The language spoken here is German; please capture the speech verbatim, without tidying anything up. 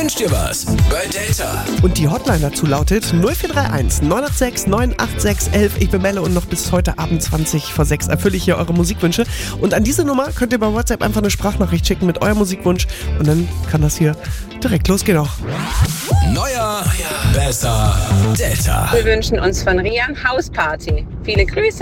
Wünsch dir was bei Delta. Und die Hotline dazu lautet null vier drei eins neun acht sechs neun acht sechs eins eins. Ich bin Melle und noch bis heute Abend zwanzig vor sechs erfülle ich hier eure Musikwünsche. Und an diese Nummer könnt ihr bei WhatsApp einfach eine Sprachnachricht schicken mit eurem Musikwunsch. Und dann kann das hier direkt losgehen auch. Neuer, besser, Delta. Wir wünschen uns von Rian Hausparty. Viele Grüße.